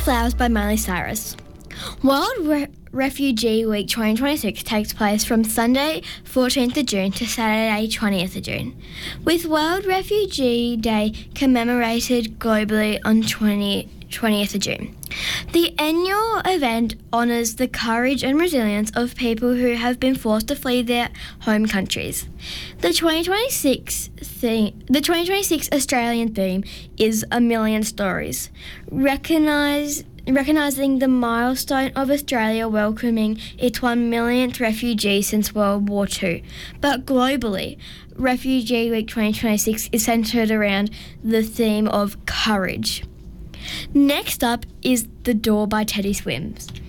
Flowers by Miley Cyrus. Refugee Week 2026 takes place from Sunday 14th of June to Saturday 20th of June, with World Refugee Day commemorated globally on 20th of June. The annual event honours the courage and resilience of people who have been forced to flee their home countries. The 2026 Australian theme is A Million Stories, recognising the milestone of Australia welcoming its 1 millionth refugee since World War II. But globally, Refugee Week 2026 is centred around the theme of courage. Next up is The Door by Teddy Swims.